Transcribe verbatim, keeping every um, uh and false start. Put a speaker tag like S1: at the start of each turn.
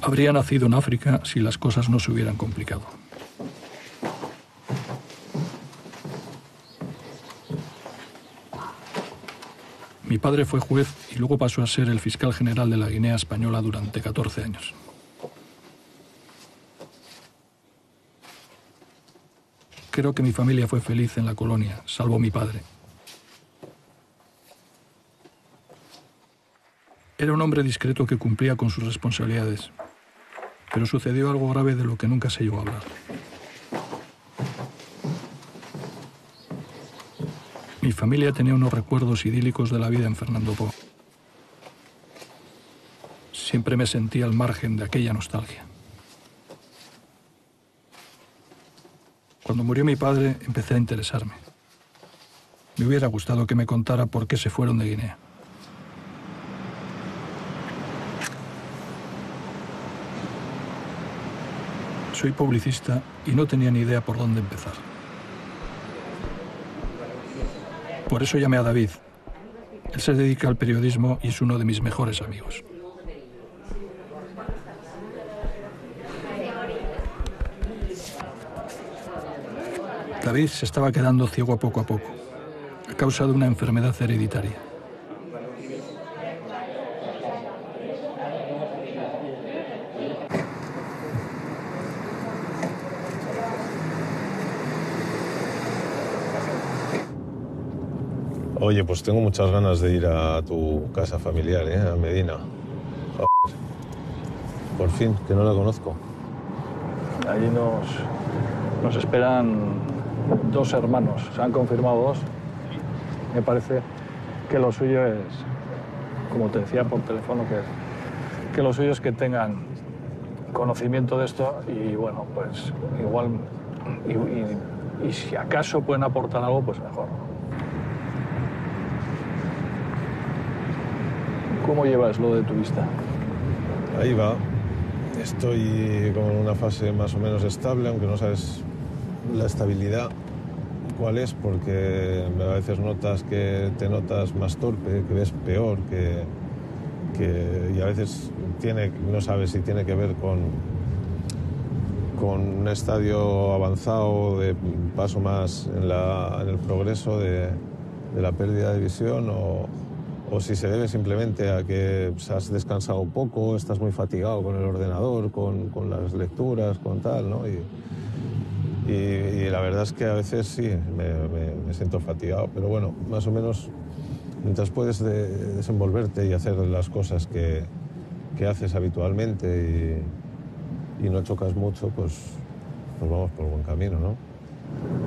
S1: Habría nacido en África si las cosas no se hubieran complicado. Mi padre fue juez y luego pasó a ser el fiscal general de la Guinea Española durante catorce años. Creo que mi familia fue feliz en la colonia, salvo mi padre. Era un hombre discreto que cumplía con sus responsabilidades, pero sucedió algo grave de lo que nunca se llegó a hablar. Mi familia tenía unos recuerdos idílicos de la vida en Fernando Po. Siempre me sentí al margen de aquella nostalgia. Cuando murió mi padre, empecé a interesarme. Me hubiera gustado que me contara por qué se fueron de Guinea. Soy publicista y no tenía ni idea por dónde empezar. Por eso llamé a David. Él se dedica al periodismo y es uno de mis mejores amigos. David se estaba quedando ciego a poco a poco, a causa de una enfermedad hereditaria.
S2: Oye, pues tengo muchas ganas de ir a tu casa familiar, ¿eh? A Medina. Joder. Por fin, que no la conozco.
S1: Allí nos, nos esperan dos hermanos, se han confirmado dos. Me parece que lo suyo es, como te decía por teléfono, que, que lo suyo es que tengan conocimiento de esto y bueno, pues igual, y, y, y si acaso pueden aportar algo, pues mejor. ¿Cómo llevas lo de tu vista?
S2: Ahí va. Estoy como en una fase más o menos estable, aunque no sabes la estabilidad cuál es, porque a veces notas que te notas más torpe, que ves peor, que, que, y a veces tiene, no sabes si tiene que ver con, con un estadio avanzado de paso más en, la, en el progreso de, de la pérdida de visión o, o si se debe simplemente a que has descansado poco, estás muy fatigado con el ordenador, con, con las lecturas, con tal, ¿no? Y, y, y la verdad es que a veces sí, me, me, me siento fatigado, pero bueno, más o menos mientras puedes de, desenvolverte y hacer las cosas que, que haces habitualmente y, y no chocas mucho, pues, pues vamos por buen camino, ¿no?